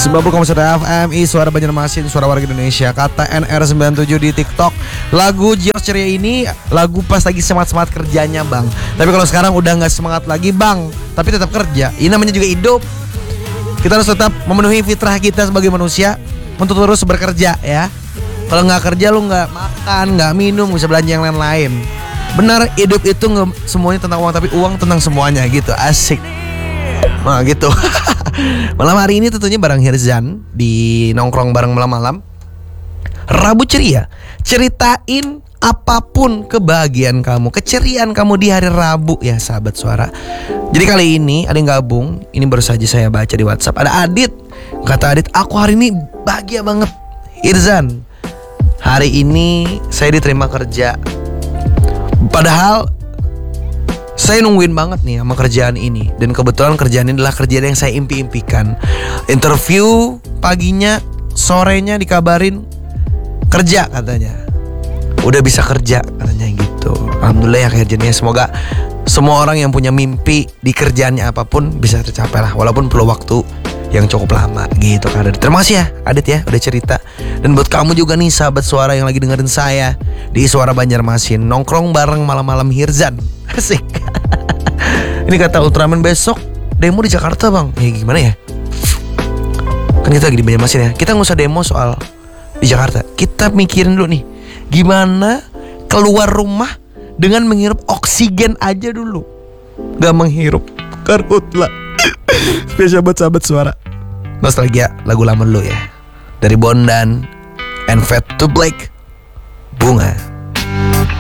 90,1 FMI, suara Banjarmasin, suara warga Indonesia. Kata NR97 di TikTok, lagu Jiros Ceria ini lagu pas lagi semangat-semangat kerjanya bang. Tapi kalau sekarang udah gak semangat lagi bang, tapi tetap kerja. Ini namanya juga hidup. Kita harus tetap memenuhi fitrah kita sebagai manusia untuk terus bekerja ya. Kalau gak kerja lu gak makan, gak minum, gak bisa belanja yang lain-lain. Benar, hidup itu gak semuanya tentang uang, tapi uang tentang semuanya gitu. Asik. Nah gitu. Malam hari ini tentunya bareng Hirzan di nongkrong bareng malam-malam. Rabu Ceria, ceritain apapun kebahagiaan kamu, keceriaan kamu di hari Rabu ya sahabat suara. Jadi kali ini ada yang gabung. Ini baru saja saya baca di WhatsApp. Ada Adit. Kata Adit, aku hari ini bahagia banget Hirzan, hari ini saya diterima kerja. Padahal saya nungguin banget nih sama kerjaan ini. Dan kebetulan kerjaan ini adalah kerjaan yang saya impi-impikan. Interview paginya, sorenya dikabarin kerja katanya. Udah bisa kerja katanya gitu. Alhamdulillah ya kerjanya. Semoga semua orang yang punya mimpi di kerjaannya apapun bisa tercapai lah. Walaupun perlu waktu yang cukup lama gitu kan. Terima kasih ya Adit ya udah cerita. Dan buat kamu juga nih sahabat suara yang lagi dengerin saya di Suara Banjarmasin, nongkrong bareng malam-malam Hirzan. Asik. Ini kata Ultraman besok demo di Jakarta bang. Ya gimana ya, kan kita lagi di Banjarmasin ya. Kita gak usah demo soal di Jakarta. Kita mikirin dulu nih, gimana keluar rumah dengan menghirup oksigen aja dulu. Gak menghirup karhutla. Spesial buat sahabat suara. Nostalgia lagu lama dulu ya, dari Bondan and Fade to Black, Bunga.